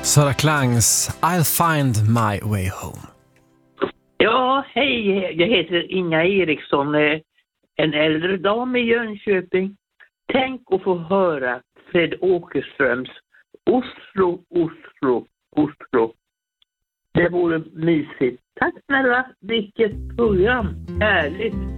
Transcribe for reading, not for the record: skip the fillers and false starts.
Sara Klangs I'll find my way home. Ja, hej. Jag heter Inga Eriksson, en äldre dam i Jönköping. Tänk att få höra Fred Åkerströms Oslo, Oslo, Oslo. Det vore mysigt. Tack snälla, vilket program. Härligt.